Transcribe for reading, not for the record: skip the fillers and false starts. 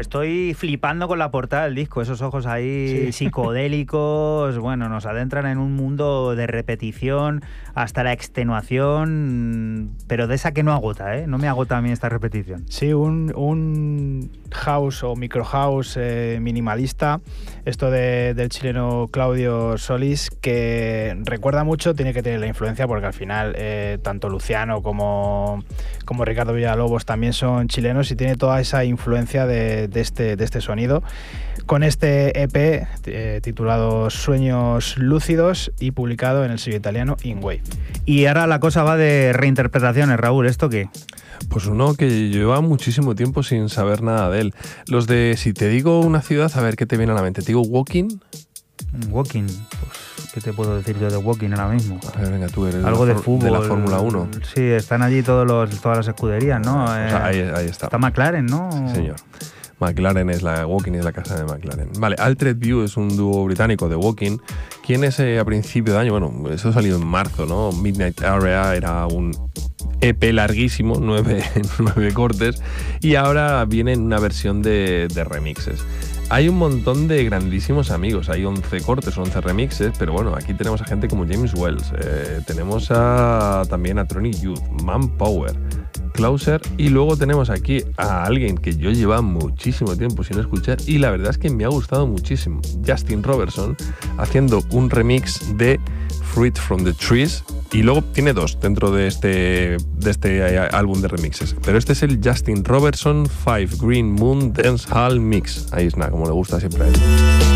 estoy flipando con la portada del disco, esos ojos ahí psicodélicos, bueno, nos adentran en un mundo de repetición hasta la extenuación, pero de esa que no agota, ¿eh? No me agota a mí esta repetición. Sí, un house o micro house minimalista, esto del chileno Claudio Solís, que recuerda mucho, tiene que tener la influencia porque al final tanto Luciano como Ricardo Villalobos también son chilenos y tiene toda esa influencia de este sonido, con este EP titulado Sueños Lúcidos y publicado en el sello italiano In Wave. Y ahora la cosa va de reinterpretaciones, Raúl, ¿esto qué? Pues uno que lleva muchísimo tiempo sin saber nada de él. Los de, si te digo una ciudad, a ver qué te viene a la mente. ¿Te digo Woking? Woking, pues ¿qué te puedo decir yo de Woking ahora mismo? A ver, venga, tú eres algo de fútbol, de la Fórmula 1. Sí, están allí todas las escuderías, ¿no? O sea, ahí está. Está McLaren, ¿no? Sí, señor. McLaren Woking es la casa de McLaren. Vale, Altered View es un dúo británico de Woking, quienes a principio de año, bueno, eso salió en marzo, ¿no? Midnight Area era un EP larguísimo, 9 cortes, y ahora viene en una versión de remixes. Hay un montón de grandísimos amigos, hay 11 cortes, 11 remixes, pero bueno, aquí tenemos a gente como James Wells, tenemos también a Tronic Youth, Manpower, Closer, y luego tenemos aquí a alguien que yo llevaba muchísimo tiempo sin escuchar y la verdad es que me ha gustado muchísimo, Justin Robertson, haciendo un remix de Fruit from the Trees, y luego tiene dos dentro de este álbum de remixes, pero este es el Justin Robertson 5 Green Moon Dance Hall Mix. Ahí es nada, como le gusta siempre a él.